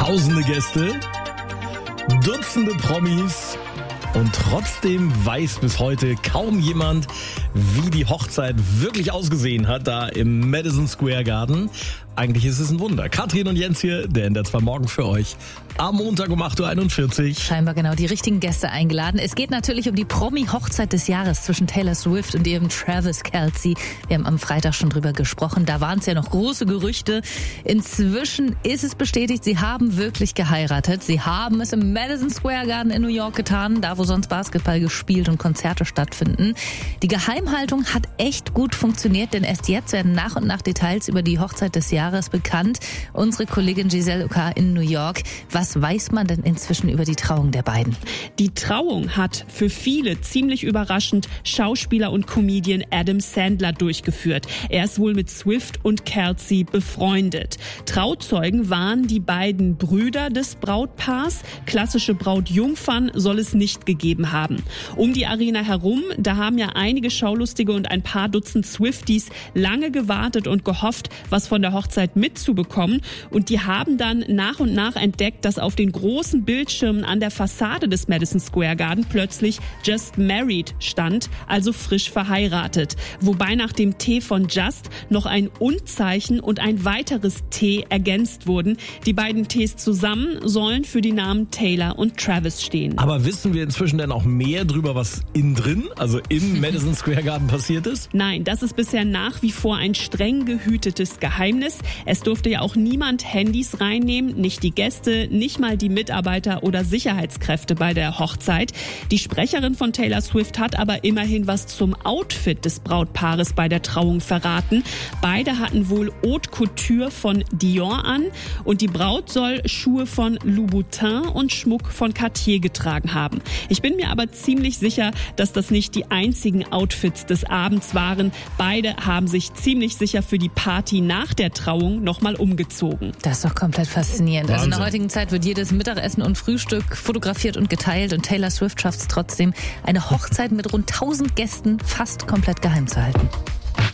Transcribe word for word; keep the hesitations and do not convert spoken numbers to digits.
tausende Gäste, Dutzende Promis und trotzdem weiß bis heute kaum jemand, wie die Hochzeit wirklich ausgesehen hat, da im Madison Square Garden. Eigentlich ist es ein Wunder. Katrin und Jens hier, der in der zwei Morgen für euch am Montag um acht Uhr einundvierzig. Scheinbar genau die richtigen Gäste eingeladen. Es geht natürlich um die Promi-Hochzeit des Jahres zwischen Taylor Swift und ihrem Travis Kelce. Wir haben am Freitag schon drüber gesprochen. Da waren es ja noch große Gerüchte. Inzwischen ist es bestätigt, sie haben wirklich geheiratet. Sie haben es im Madison Square Garden in New York getan, da wo sonst Basketball gespielt und Konzerte stattfinden. Die Geheimhaltung hat echt gut funktioniert, denn erst jetzt werden nach und nach Details über die Hochzeit des Jahres bekannt. Unsere Kollegin Giselle Ockar in New York. Was weiß man denn inzwischen über die Trauung der beiden? Die Trauung hat für viele ziemlich überraschend Schauspieler und Comedian Adam Sandler durchgeführt. Er ist wohl mit Swift und Kelce befreundet. Trauzeugen waren die beiden Brüder des Brautpaars. Klassische Brautjungfern soll es nicht gegeben haben. Um die Arena herum, da haben ja einige Schaulustige und ein paar Dutzend Swifties lange gewartet und gehofft, was von der Hochzeit mitzubekommen. Und die haben dann nach und nach entdeckt, dass auf den großen Bildschirmen an der Fassade des Madison Square Garden plötzlich Just Married stand, also frisch verheiratet. Wobei nach dem T von Just noch ein Und-Zeichen und ein weiteres T ergänzt wurden. Die beiden Ts zusammen sollen für die Namen Taylor und Travis stehen. Aber wissen wir inzwischen denn auch mehr drüber, was innen drin, also im Madison Square Garden passiert ist? Nein, das ist bisher nach wie vor ein streng gehütetes Geheimnis. Es durfte ja auch niemand Handys reinnehmen, nicht die Gäste, nicht mal die Mitarbeiter oder Sicherheitskräfte bei der Hochzeit. Die Sprecherin von Taylor Swift hat aber immerhin was zum Outfit des Brautpaares bei der Trauung verraten. Beide hatten wohl Haute Couture von Dior an und die Braut soll Schuhe von Louboutin und Schmuck von Cartier getragen haben. Ich bin mir aber ziemlich sicher, dass das nicht die einzigen Outfits des Abends waren. Beide haben sich ziemlich sicher für die Party nach der Trauung nochmal umgezogen. Das ist doch komplett faszinierend. Wahnsinn. Also in der heutigen Zeit wird jedes Mittagessen und Frühstück fotografiert und geteilt und Taylor Swift schafft es trotzdem, eine Hochzeit mit rund tausend Gästen fast komplett geheim zu halten.